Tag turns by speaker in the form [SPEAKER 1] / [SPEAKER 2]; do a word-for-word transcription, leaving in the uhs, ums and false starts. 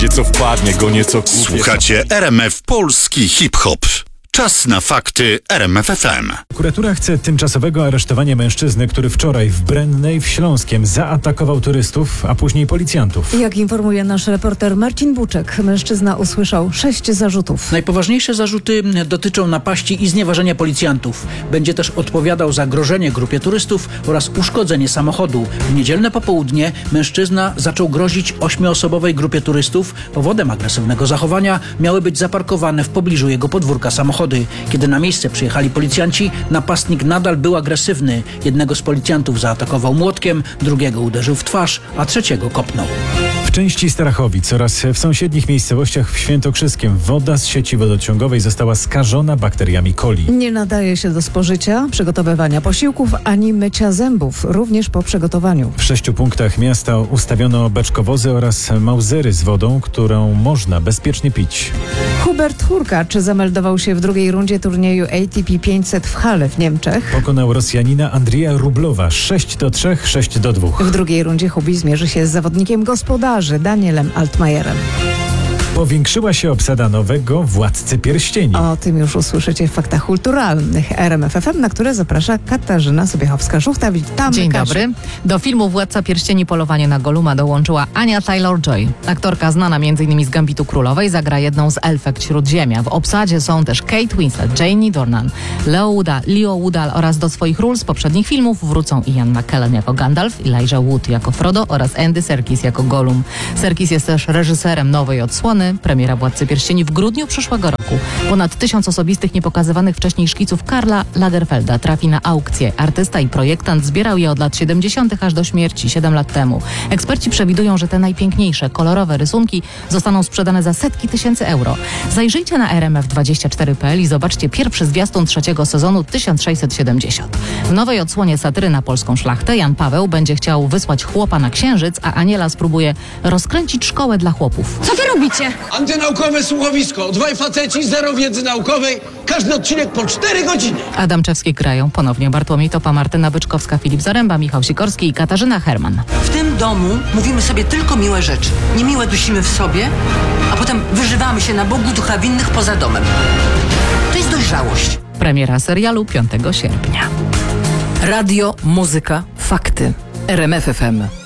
[SPEAKER 1] Co wpadnie, go nieco kupię.
[SPEAKER 2] Słuchacie R M F Polski Hip-Hop. Czas na fakty R M F F M.
[SPEAKER 3] Prokuratura chce tymczasowego aresztowania mężczyzny, który wczoraj w Brennej w Śląskiem zaatakował turystów, a później policjantów.
[SPEAKER 4] Jak informuje nasz reporter Marcin Buczek, mężczyzna usłyszał sześć zarzutów.
[SPEAKER 5] Najpoważniejsze zarzuty dotyczą napaści i znieważenia policjantów. Będzie też odpowiadał za grożenie grupie turystów oraz uszkodzenie samochodu. W niedzielne popołudnie mężczyzna zaczął grozić ośmioosobowej grupie turystów. Powodem agresywnego zachowania miały być zaparkowane w pobliżu jego podwórka samochody. Kiedy na miejsce przyjechali policjanci, napastnik nadal był agresywny. Jednego z policjantów zaatakował młotkiem, drugiego uderzył w twarz, a trzeciego kopnął.
[SPEAKER 3] W części Starachowic oraz w sąsiednich miejscowościach w Świętokrzyskiem woda z sieci wodociągowej została skażona bakteriami coli.
[SPEAKER 4] Nie nadaje się do spożycia, przygotowywania posiłków ani mycia zębów, również po przygotowaniu.
[SPEAKER 3] W sześciu punktach miasta ustawiono beczkowozy oraz mauzery z wodą, którą można bezpiecznie pić.
[SPEAKER 4] Hubert Hurkacz zameldował się w drugiej rundzie turnieju A T P pięćset w Halle w Niemczech.
[SPEAKER 3] Pokonał Rosjanina Andrija Rublowa sześć do trzech, sześć do dwóch.
[SPEAKER 4] W drugiej rundzie Hubi zmierzy się z zawodnikiem gospodarzy Danielem Altmajerem.
[SPEAKER 3] Powiększyła się obsada nowego Władcy Pierścieni.
[SPEAKER 4] O tym już usłyszycie w faktach kulturalnych R M F F M, na które zaprasza Katarzyna Sobiechowska-Żuchta. Witamy,
[SPEAKER 6] Dzień
[SPEAKER 4] Kasiu.
[SPEAKER 6] dobry. Do filmu Władca Pierścieni Polowanie na Goluma dołączyła Anya Taylor-Joy. Aktorka znana m.in. z Gambitu Królowej zagra jedną z elfek Śródziemia. W obsadzie są też Kate Winslet, Janie Dornan, Leo Woodall, Leo Woodall oraz do swoich ról z poprzednich filmów wrócą Ian McKellen jako Gandalf, Elijah Wood jako Frodo oraz Andy Serkis jako Gollum. Serkis jest też reżyserem nowej odsłony. Premiera Władcy Pierścieni w grudniu przyszłego roku. Ponad tysiąc osobistych, niepokazywanych wcześniej szkiców Karla Lagerfelda trafi na aukcję. Artysta i projektant zbierał je od lat siedemdziesiątych aż do śmierci, siedem lat temu. Eksperci przewidują, że te najpiękniejsze, kolorowe rysunki zostaną sprzedane za setki tysięcy euro. Zajrzyjcie na R M F dwadzieścia cztery kropka p l i zobaczcie pierwszy zwiastun trzeciego sezonu tysiąc sześćset siedemdziesiąt. W nowej odsłonie satyry na polską szlachtę Jan Paweł będzie chciał wysłać chłopa na księżyc, a Aniela spróbuje rozkręcić szkołę dla chłopów.
[SPEAKER 7] Co wy robicie?
[SPEAKER 8] Antynaukowe słuchowisko. Dwaj faceci, zero wiedzy naukowej. Każdy odcinek po cztery godziny.
[SPEAKER 6] Adamczewski grają ponownie Bartłomiej Topa, Martyna Byczkowska, Filip Zaręba, Michał Sikorski i Katarzyna Herman.
[SPEAKER 9] W tym domu mówimy sobie tylko miłe rzeczy. Niemiłe dusimy w sobie, a potem wyżywamy się na Bogu ducha winnych poza domem. To jest dojrzałość.
[SPEAKER 6] Premiera serialu piątego sierpnia.
[SPEAKER 10] Radio, muzyka, fakty. R M F F M.